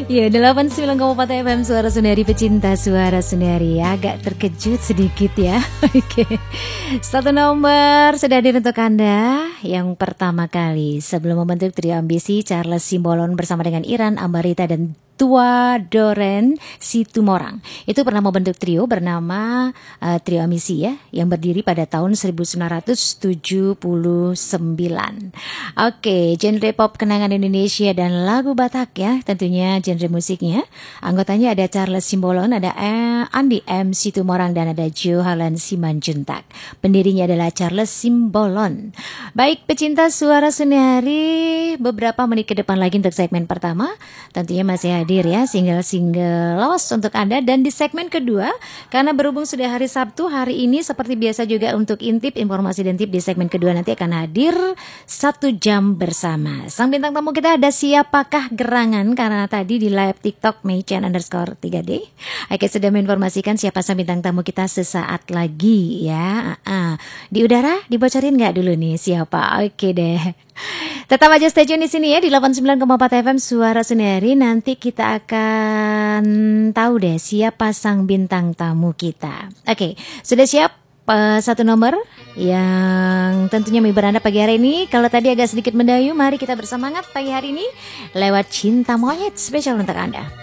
Ya, 89,4 FM Suara Sundari, pecinta Suara Sundari. Agak terkejut sedikit ya. Oke. Satu nomor sudah hadir untuk Anda. Yang pertama kali sebelum membentuk trio ambisi, Charles Simbolon bersama dengan Iran Ambarita dan Tua Doren Situmorang itu pernah membentuk trio bernama Trio Ambisi ya, yang berdiri pada tahun 1979. Oke, genre pop kenangan Indonesia dan lagu Batak ya, tentunya genre musiknya. Anggotanya ada Charles Simbolon, ada Andi M. Situmorang, dan ada Johalan Simanjuntak. Pendirinya adalah Charles Simbolon. Baik, pecinta Suara Sundari, beberapa menit ke depan lagi untuk segmen pertama. Tentunya masih hadir ya single-single los untuk Anda. Dan di segmen kedua, karena berhubung sudah hari Sabtu, hari ini seperti biasa juga untuk intip, informasi dan tip di segmen kedua nanti akan hadir 1 jam bersama. Sang bintang tamu kita ada siapakah gerangan, karena tadi di live TikTok Meichan_3D Oke, sudah menginformasikan siapa sang bintang tamu kita sesaat lagi ya. Di udara dibocorin nggak dulu nih siapa? Oke deh. Tetap aja stay tune di sini ya di 89,4 FM Suara Sundari. Nanti kita akan tahu deh siapa sang bintang tamu kita. Oke, sudah siap? Satu nomor yang tentunya menghibur Anda pagi hari ini. Kalau tadi agak sedikit mendayu, mari kita bersemangat pagi hari ini lewat Cinta Monyet spesial untuk Anda.